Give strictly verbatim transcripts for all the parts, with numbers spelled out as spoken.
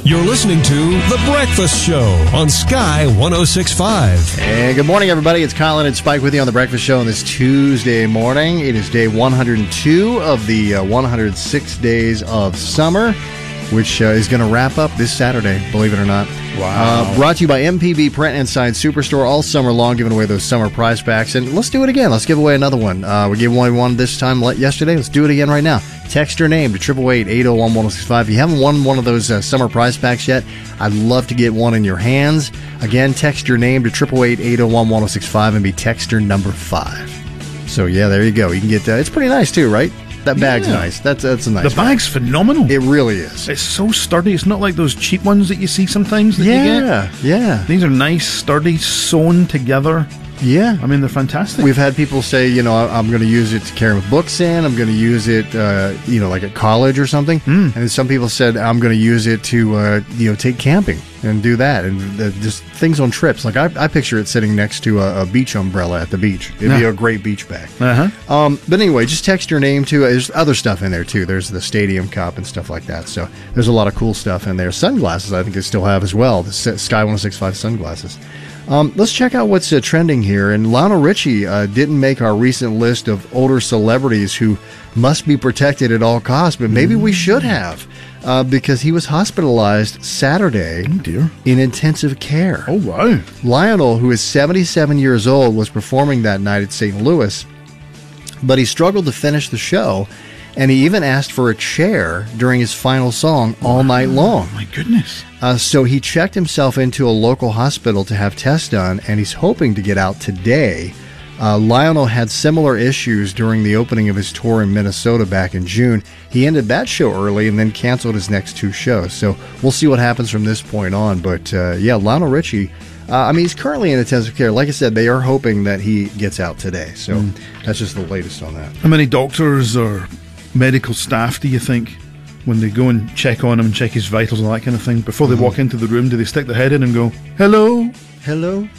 You're listening to The Breakfast Show on Sky one oh six point five. And good morning, everybody. It's Colin and Spike with you on The Breakfast Show on this Tuesday morning. It is day one hundred two of the uh, one hundred six days of summer, which uh, is going to wrap up this Saturday, believe it or not. Wow. Uh, brought to you by M P B Print and Sign Superstore all summer long, giving away those summer prize packs. And let's do it again. Let's give away another one. Uh, we gave away one this time yesterday. Let's do it again right now. Text your name to eight eight eight, eight oh one, one oh six five. If you haven't won one of those uh, summer prize packs yet, I'd love to get one in your hands. Again, text your name to eight eight eight, eight oh one, one oh six five and be texter number five. So, yeah, there you go. You can get that. It's pretty nice, too, right? That bag's yeah. nice. That's that's a nice The bag's bag. phenomenal. It really is. It's so sturdy. It's not like those cheap ones that you see sometimes that yeah, you get. Yeah, These are nice, sturdy, sewn together. Yeah. I mean, they're fantastic. We've had people say, you know, I'm going to use it to carry books in. I'm going to use it, uh, you know, like at college or something. Mm. And then some people said, I'm going to use it to, uh, you know, take camping and do that. And uh, just things on trips. Like I, I picture it sitting next to a, a beach umbrella at the beach. It'd Yeah. be a great beach bag. Uh-huh. Um, but anyway, just text your name to, uh, there's other stuff in there too. There's the Stadium Cup and stuff like that. So there's a lot of cool stuff in there. Sunglasses, I think they still have as well. The Sky one oh six point five sunglasses. Um, let's check out what's uh, trending here. And Lionel Richie uh, didn't make our recent list of older celebrities who must be protected at all costs, but maybe we should have uh, because he was hospitalized Saturday Oh, dear. in intensive care. Oh, wow. Lionel, who is seventy-seven years old, was performing that night at Saint Louis, but he struggled to finish the show, and he even asked for a chair during his final song all night long. Oh, my goodness. Uh, so he checked himself into a local hospital to have tests done, and he's hoping to get out today. Uh, Lionel had similar issues during the opening of his tour in Minnesota back in June. He ended that show early and then canceled his next two shows. So we'll see what happens from this point on. But, uh, yeah, Lionel Richie, uh, I mean, he's currently in intensive care. Like I said, they are hoping that he gets out today. So mm. that's just the latest on that. How many doctors or medical staff do you think, when they go and check on him and check his vitals and all that kind of thing, before they mm-hmm. walk into the room, do they stick their head in and go, hello? Hello?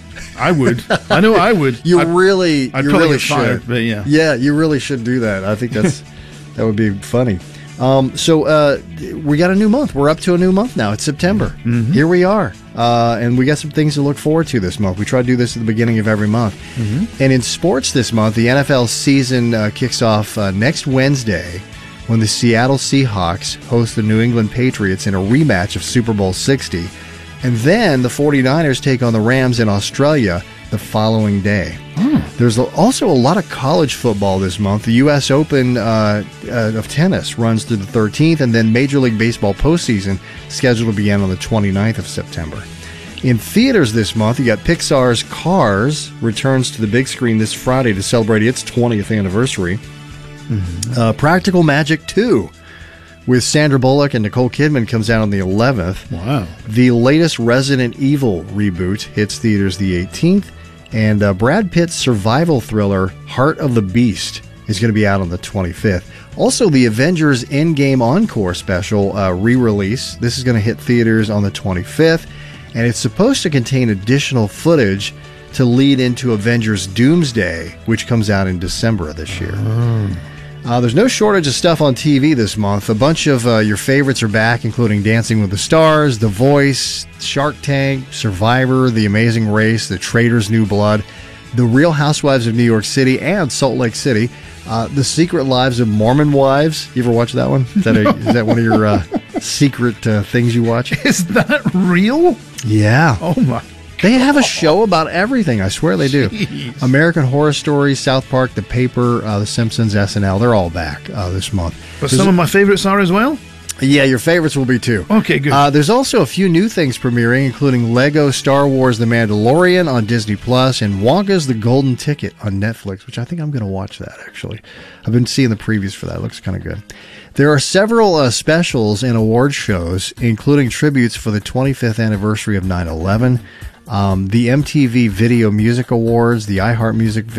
I would. I know I would. You I'd, really, I'd you probably really get should. fired, but yeah. Yeah, you really should do that. I think that's that would be funny. Um, so uh, we got a new month. We're up to a new month now. It's September. Mm-hmm. Here we are. Uh, and we got some things to look forward to this month. We try to do this at the beginning of every month. Mm-hmm. And in sports this month, the N F L season uh, kicks off uh, next Wednesday when the Seattle Seahawks host the New England Patriots in a rematch of Super Bowl sixty. And then the 49ers take on the Rams in Australia the following day. Mm. There's also a lot of college football this month. The U S Open uh, uh, of tennis runs through the thirteenth, and then Major League Baseball postseason scheduled to begin on the twenty-ninth of September. In theaters this month, you got Pixar's Cars returns to the big screen this Friday to celebrate its twentieth anniversary. Mm-hmm. Uh, Practical Magic two with Sandra Bullock and Nicole Kidman comes out on the eleventh. Wow. The latest Resident Evil reboot hits theaters the eighteenth. And uh, Brad Pitt's survival thriller Heart of the Beast is going to be out on the twenty-fifth. Also, the Avengers Endgame Encore special uh, re-release. This is going to hit theaters on the twenty-fifth. And it's supposed to contain additional footage to lead into Avengers Doomsday, which comes out in December of this year. Mm. Uh, there's no shortage of stuff on T V this month. A bunch of uh, your favorites are back, including Dancing with the Stars, The Voice, Shark Tank, Survivor, The Amazing Race, The Traitors' New Blood, The Real Housewives of New York City, and Salt Lake City. Uh, the Secret Lives of Mormon Wives. You ever watch that one? Is that, a, is that one of your uh, secret uh, things you watch? Is that real? Yeah. Oh, my. They have a show about everything. I swear they do. Jeez. American Horror Story, South Park, The Paper, uh, The Simpsons, S N L. They're all back uh, this month. But There's some of my favorites are as well? Yeah, your favorites will be too. Okay, good. Uh, there's also a few new things premiering, including Lego Star Wars The Mandalorian on Disney Plus and Wonka's The Golden Ticket on Netflix, which I think I'm going to watch that, actually. I've been seeing the previews for that. It looks kind of good. There are several uh, specials and award shows, including tributes for the twenty-fifth anniversary of nine eleven, um, the M T V Video Music Awards, the iHeart Music